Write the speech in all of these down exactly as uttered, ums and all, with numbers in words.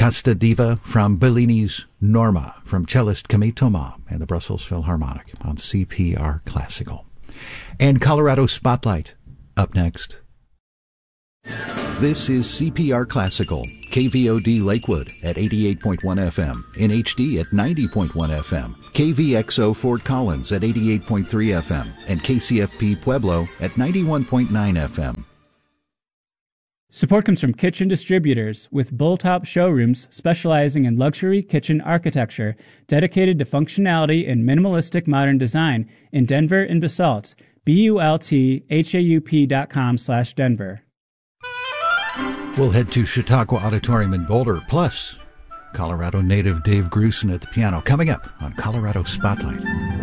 Casta Diva from Bellini's Norma, from cellist Camille Thomas and the Brussels Philharmonic on C P R Classical. And Colorado Spotlight up next. This is C P R Classical, K V O D Lakewood at eighty-eight point one F M, in H D at ninety point one F M, K V X O Fort Collins at eighty-eight point three F M, and K C F P Pueblo at ninety-one point nine F M. Support comes from Kitchen Distributors, with Bulltop showrooms specializing in luxury kitchen architecture, dedicated to functionality and minimalistic modern design in Denver and Basalt. B U L T H A U P dot com slash Denver. We'll head to Chautauqua Auditorium in Boulder, plus Colorado native Dave Grusin at the piano, coming up on Colorado Spotlight.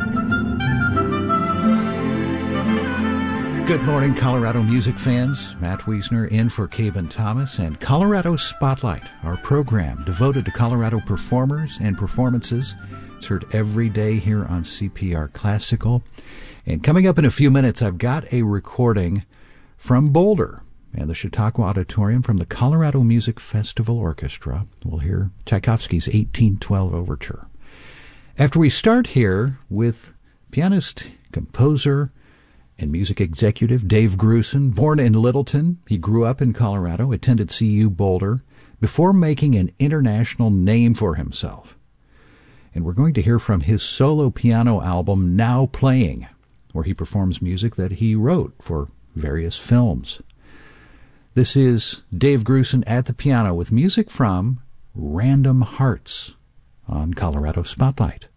Good morning, Colorado music fans. Matt Wiesner in for Caben Thomas, and Colorado Spotlight, our program devoted to Colorado performers and performances. It's heard every day here on C P R Classical. And coming up in a few minutes, I've got a recording from Boulder and the Chautauqua Auditorium from the Colorado Music Festival Orchestra. We'll hear Tchaikovsky's eighteen twelve Overture. After we start here with pianist, composer, and music executive Dave Grusin, born in Littleton, he grew up in Colorado, attended C U Boulder, before making an international name for himself. And we're going to hear from his solo piano album, Now Playing, where he performs music that he wrote for various films. This is Dave Grusin at the piano with music from Random Hearts on Colorado Spotlight.